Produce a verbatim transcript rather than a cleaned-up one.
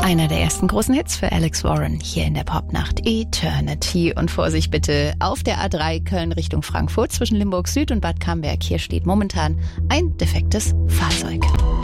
Einer der ersten großen Hits für Alex Warren hier in der Popnacht, Eternity. Und Vorsicht bitte auf der A drei Köln Richtung Frankfurt zwischen Limburg Süd und Bad Camberg. Hier steht momentan ein defektes Fahrzeug.